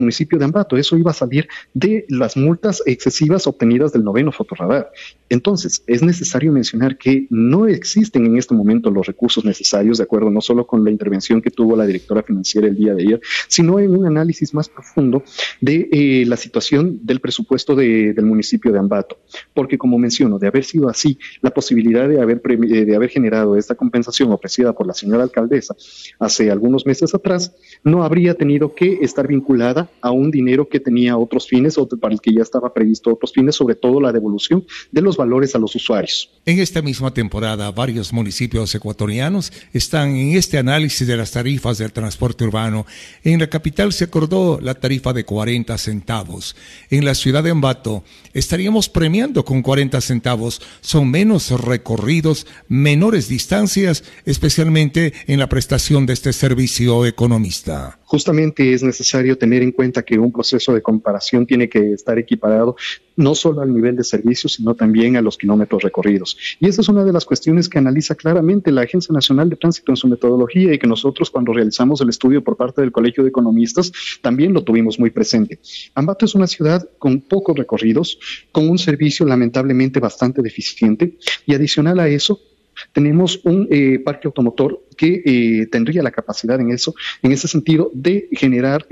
municipio de Ambato. Eso iba a salir de las multas excesivas obtenidas del noveno fotorradar. Entonces, es necesario mencionar que no existen en este momento los recursos necesarios, de acuerdo no solo con la intervención que tuvo la directora financiera el día de ayer, sino en un análisis más profundo de la situación del presupuesto del municipio de Ambato. Porque, como menciono, de haber sido así, la posibilidad de haber generado esta compensación ofrecida por la señora alcaldesa hace algunos meses atrás, no habría tenido que estar vinculada a un dinero que tenía otros fines o para el que ya estaba previsto otros fines, sobre todo la devolución de los valores a los usuarios. En esta misma temporada, varios municipios ecuatorianos están en este análisis de las tarifas del transporte urbano. En la capital se acordó la tarifa de 40 centavos. En la ciudad de Ambato estaríamos premiando con 40 centavos. Son menos recorridos, menores distancias, especialmente en la prestación de este servicio economista. Justamente es necesario tener en cuenta que un proceso de comparación tiene que estar equiparado no solo al nivel de servicio, sino también a los kilómetros recorridos. Y esa es una de las cuestiones que analiza claramente la Agencia Nacional de Tránsito en su metodología y que nosotros cuando realizamos el estudio por parte del Colegio de Economistas también lo tuvimos muy presente. Ambato es una ciudad con pocos recorridos, con un servicio lamentablemente bastante deficiente y adicional a eso, tenemos un parque automotor que tendría la capacidad en ese sentido, de generar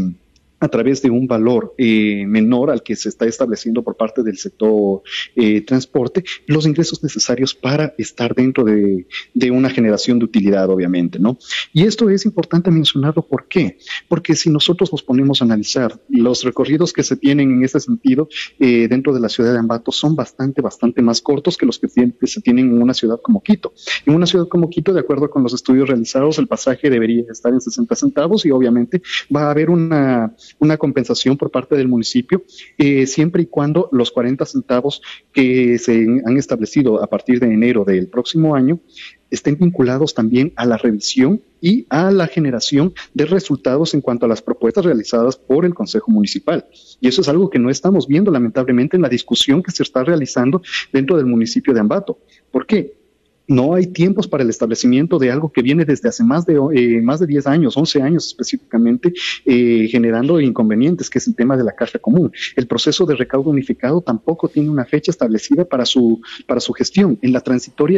a través de un valor menor al que se está estableciendo por parte del sector transporte, los ingresos necesarios para estar dentro de una generación de utilidad, obviamente, ¿no? Y esto es importante mencionarlo, ¿por qué? Porque si nosotros nos ponemos a analizar los recorridos que se tienen en ese sentido dentro de la ciudad de Ambato son bastante más cortos que los que se tienen en una ciudad como Quito. En una ciudad como Quito, de acuerdo con los estudios realizados, el pasaje debería estar en 60 centavos y obviamente va a haber una compensación por parte del municipio, siempre y cuando los 40 centavos que se han establecido a partir de enero del próximo año estén vinculados también a la revisión y a la generación de resultados en cuanto a las propuestas realizadas por el Consejo Municipal. Y eso es algo que no estamos viendo, lamentablemente, en la discusión que se está realizando dentro del municipio de Ambato. ¿Por qué? No hay tiempos para el establecimiento de algo que viene desde hace más de 10 años, 11 años específicamente, generando inconvenientes, que es el tema de la caja común. El proceso de recaudo unificado tampoco tiene una fecha establecida para su gestión. En la transitoria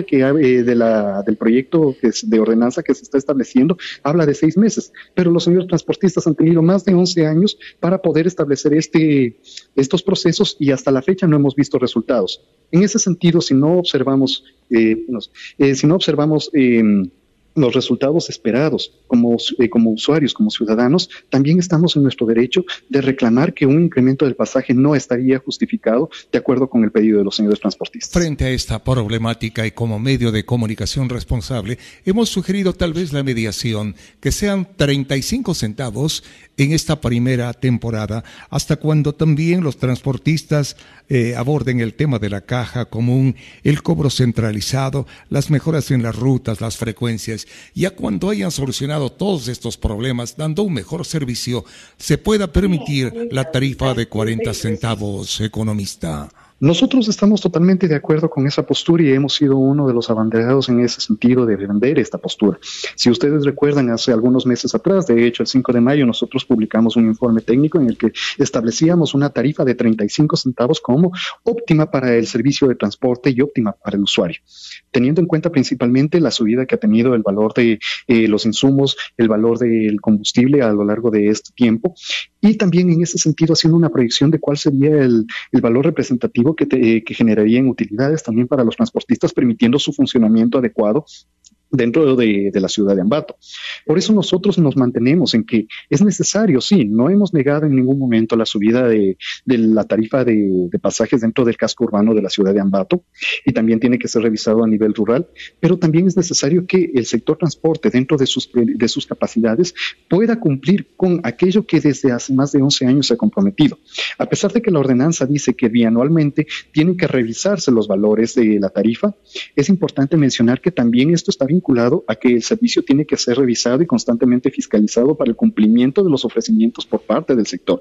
del proyecto de ordenanza que se está estableciendo, habla de 6 meses, pero los señores transportistas han tenido más de 11 años para poder establecer estos procesos y hasta la fecha no hemos visto resultados. En ese sentido, si no observamos los resultados esperados como usuarios, como ciudadanos, también estamos en nuestro derecho de reclamar que un incremento del pasaje no estaría justificado de acuerdo con el pedido de los señores transportistas. Frente a esta problemática y como medio de comunicación responsable, hemos sugerido tal vez la mediación, que sean 35 centavos en esta primera temporada, hasta cuando también los transportistas aborden el tema de la caja común, el cobro centralizado, las mejoras en las rutas, las frecuencias. Ya cuando hayan solucionado todos estos problemas, dando un mejor servicio, se pueda permitir la tarifa de 40 centavos, economista. Nosotros estamos totalmente de acuerdo con esa postura y hemos sido uno de los abanderados en ese sentido de vender esta postura. Si ustedes recuerdan, hace algunos meses atrás, de hecho el 5 de mayo, nosotros publicamos un informe técnico en el que establecíamos una tarifa de 35 centavos como óptima para el servicio de transporte y óptima para el usuario, teniendo en cuenta principalmente la subida que ha tenido el valor de los insumos, el valor del combustible a lo largo de este tiempo, y también en ese sentido haciendo una proyección de cuál sería el valor representativo que generaría en utilidades también para los transportistas, permitiendo su funcionamiento adecuado dentro de la ciudad de Ambato. Por eso nosotros nos mantenemos en que es necesario, sí, no hemos negado en ningún momento la subida de la tarifa de pasajes dentro del casco urbano de la ciudad de Ambato, y también tiene que ser revisado a nivel rural, pero también es necesario que el sector transporte, dentro de sus capacidades, pueda cumplir con aquello que desde hace más de 11 años se ha comprometido. A pesar de que la ordenanza dice que bianualmente tienen que revisarse los valores de la tarifa, es importante mencionar que también esto está vinculado a que el servicio tiene que ser revisado y constantemente fiscalizado para el cumplimiento de los ofrecimientos por parte del sector.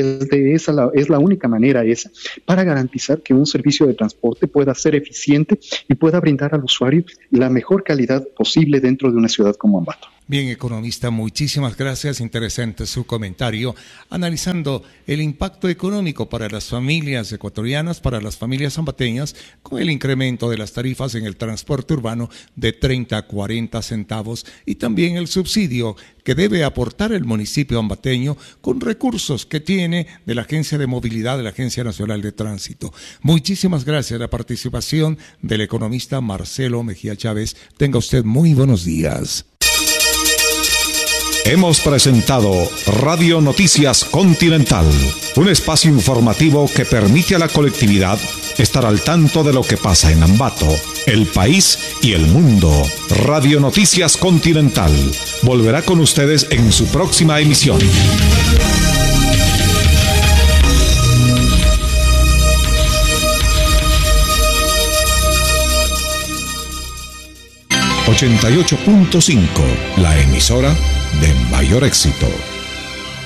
Es la única manera esa para garantizar que un servicio de transporte pueda ser eficiente y pueda brindar al usuario la mejor calidad posible dentro de una ciudad como Ambato. Bien, economista, muchísimas gracias. Interesante su comentario, analizando el impacto económico para las familias ecuatorianas, para las familias ambateñas, con el incremento de las tarifas en el transporte urbano de 30 a 40 centavos y también el subsidio que debe aportar el municipio ambateño con recursos que tiene de la Agencia de Movilidad, de la Agencia Nacional de Tránsito. Muchísimas gracias a la participación del economista Marcelo Mejía Chávez. Tenga usted muy buenos días. Hemos presentado Radio Noticias Continental, un espacio informativo que permite a la colectividad estar al tanto de lo que pasa en Ambato, el país y el mundo. Radio Noticias Continental volverá con ustedes en su próxima emisión. 88.5, la emisora de mayor éxito.